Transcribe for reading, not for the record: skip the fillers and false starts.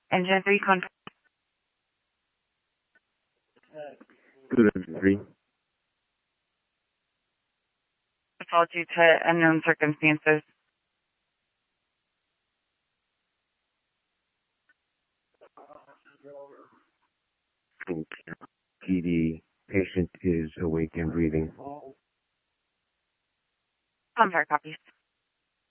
Engine 3 control. Good Engine 3. Fall due to unknown circumstances. PD, patient is awake and breathing. Vampire copies.